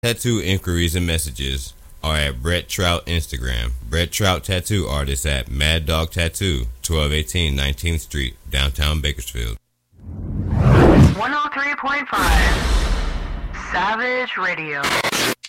Tattoo inquiries and messages are at Brett Trout Instagram. Brett Trout Tattoo Artist at Mad Dog Tattoo, 1218 19th Street, downtown Bakersfield. 103.5 Savage Radio.